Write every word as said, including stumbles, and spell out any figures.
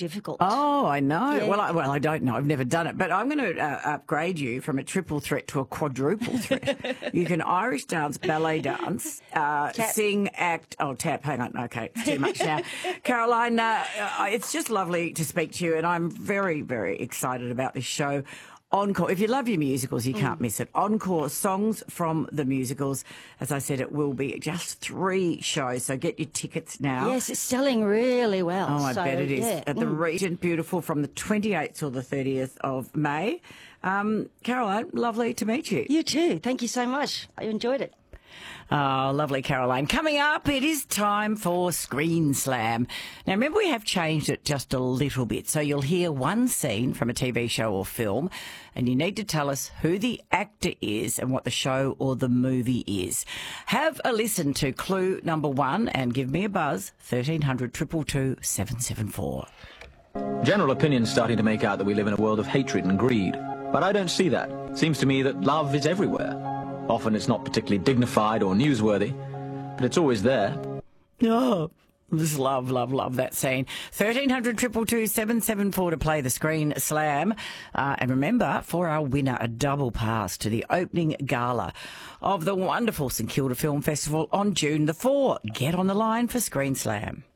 difficult. Oh, I know. Yeah. Well, I, well, I don't know. I've never done it, but I'm going to uh, upgrade you from a triple threat to a quadruple threat. You can Irish dance, ballet dance, uh, sing, act. Oh, tap. Hang on. Okay, it's too much now. Caroline, uh, uh, it's just lovely to speak to you, and I'm very, very excited about this show. Encore. If you love your musicals, you can't mm. miss it. Encore, songs from the musicals. As I said, it will be just three shows, so get your tickets now. Yes, it's selling really well. Oh, I so, bet it is. Yeah. At the mm. Regent Beautiful from the twenty-eighth till the thirtieth of May. Um, Caroline, lovely to meet you. You too. Thank you so much. I enjoyed it. Oh, lovely, Caroline. Coming up, it is time for Screen Slam. Now, remember, we have changed it just a little bit, so you'll hear one scene from a T V show or film, and you need to tell us who the actor is and what the show or the movie is. Have a listen to clue number one and give me a buzz, thirteen hundred, two two two, seven seven four. General opinion's starting to make out that we live in a world of hatred and greed, but I don't see that. It seems to me that love is everywhere. Often it's not particularly dignified or newsworthy, but it's always there. Oh, just love, love, love that scene. thirteen hundred, two two two, seven seven four to play the Screen Slam. Uh, and remember, for our winner, a double pass to the opening gala of the wonderful St Kilda Film Festival on June the fourth. Get on the line for Screen Slam.